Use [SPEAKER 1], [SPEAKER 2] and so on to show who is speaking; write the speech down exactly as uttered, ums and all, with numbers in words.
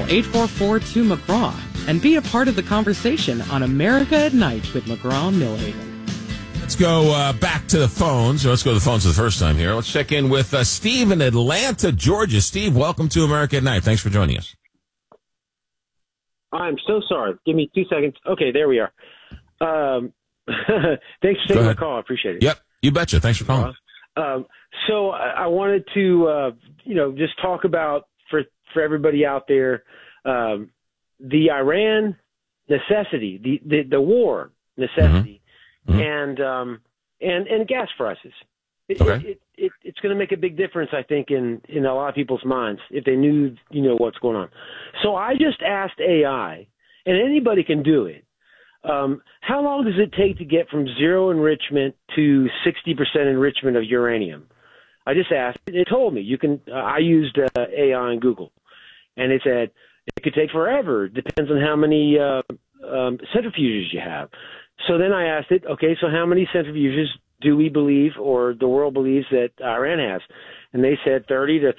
[SPEAKER 1] eight four four two McGraw and be a part of the conversation on America at Night with McGraw Millhaven.
[SPEAKER 2] Let's go uh, back to the phones. Let's go to the phones for the first time here. Let's check in with uh, Steve in Atlanta, Georgia. Steve, welcome to America at Night. Thanks for joining us.
[SPEAKER 3] I'm so sorry. Give me two seconds. Okay, there we are. Um, thanks for taking my call. I appreciate it.
[SPEAKER 2] Yep, you betcha. Thanks for calling.
[SPEAKER 3] Uh, um, so I, I wanted to, uh, you know, just talk about for for everybody out there, um, the Iran necessity, the the, the war necessity, mm-hmm. and um, and and gas prices. It,
[SPEAKER 2] okay.
[SPEAKER 3] it, it, it, it's going to make a big difference, I think, in, in a lot of people's minds if they knew, you know, what's going on. So I just asked A I, and anybody can do it. Um, how long does it take to get from zero enrichment to sixty percent enrichment of uranium? I just asked. It told me. You can. Uh, I used uh, A I and Google, and it said it could take forever. It depends on how many uh, um, centrifuges you have. So then I asked it, okay, so how many centrifuges do we believe or the world believes that Iran has? And they said thirty to